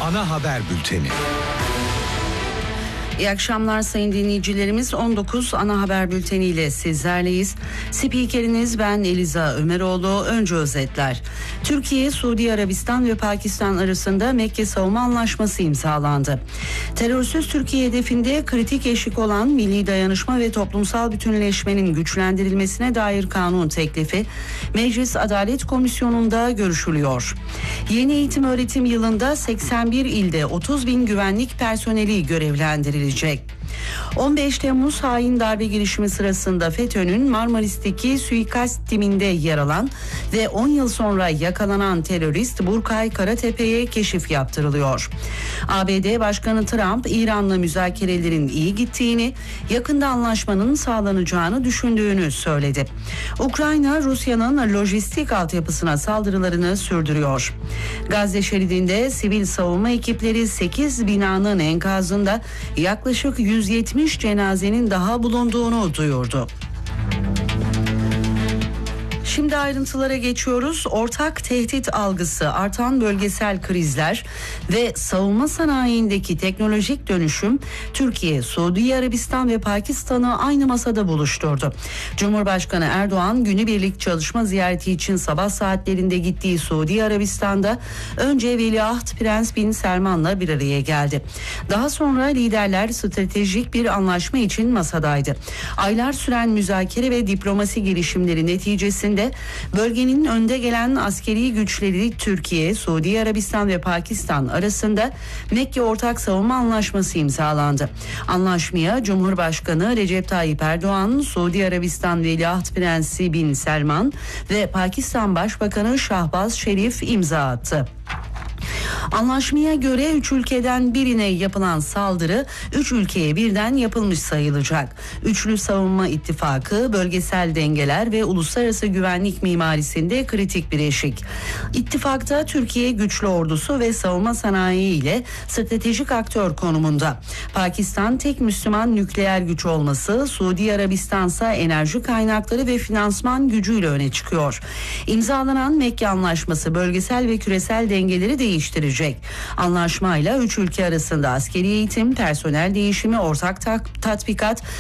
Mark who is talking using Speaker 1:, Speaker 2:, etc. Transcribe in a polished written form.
Speaker 1: ana haber bülteni.
Speaker 2: İyi akşamlar sayın dinleyicilerimiz. 19 ana haber bülteniyle sizlerleyiz. Spikeriniz ben Eliza Ömeroğlu. Önce özetler. Türkiye, Suudi Arabistan ve Pakistan arasında Mekke Savunma Anlaşması imzalandı. Terörsüz Türkiye hedefinde kritik eşik olan milli dayanışma ve toplumsal bütünleşmenin güçlendirilmesine dair kanun teklifi Meclis Adalet Komisyonu'nda görüşülüyor. Yeni eğitim öğretim yılında 81 ilde 30 bin güvenlik personeli görevlendirilecek. 15 Temmuz hain darbe girişimi sırasında FETÖ'nün Marmaris'teki suikast timinde yer alan ve 10 yıl sonra yakalanan terörist Burkay Karatepe'ye keşif yaptırılıyor. ABD Başkanı Trump, İran'la müzakerelerin iyi gittiğini, yakında anlaşmanın sağlanacağını düşündüğünü söyledi. Ukrayna, Rusya'nın lojistik altyapısına saldırılarını sürdürüyor. Gazze şeridinde sivil savunma ekipleri 8 binanın enkazında yaklaşık 170 cenazenin daha bulunduğunu duyurdu. Şimdi ayrıntılara geçiyoruz. Ortak tehdit algısı, artan bölgesel krizler ve savunma sanayindeki teknolojik dönüşüm Türkiye, Suudi Arabistan ve Pakistan'ı aynı masada buluşturdu. Cumhurbaşkanı Erdoğan günübirlik çalışma ziyareti için sabah saatlerinde gittiği Suudi Arabistan'da önce Veliaht Prens Bin Selman'la bir araya geldi. Daha sonra liderler stratejik bir anlaşma için masadaydı. Aylar süren müzakere ve diplomasi girişimleri neticesinde bölgenin önde gelen askeri güçleri Türkiye, Suudi Arabistan ve Pakistan arasında Mekke Ortak Savunma Anlaşması imzalandı. Anlaşmaya Cumhurbaşkanı Recep Tayyip Erdoğan, Suudi Arabistan Veliaht Prensi Bin Selman ve Pakistan Başbakanı Şahbaz Şerif imza attı. Anlaşmaya göre 3 ülkeden birine yapılan saldırı 3 ülkeye birden yapılmış sayılacak. Üçlü savunma ittifakı bölgesel dengeler ve uluslararası güvenlik mimarisinde kritik bir eşik. İttifakta Türkiye güçlü ordusu ve savunma sanayi ile stratejik aktör konumunda. Pakistan tek Müslüman nükleer güç olması, Suudi Arabistan ise enerji kaynakları ve finansman gücüyle öne çıkıyor. İmzalanan Mekke Anlaşması bölgesel ve küresel dengeleri değiştirecek. Anlaşmayla 3 ülke arasında askeri eğitim, personel değişimi, ortak tatbikat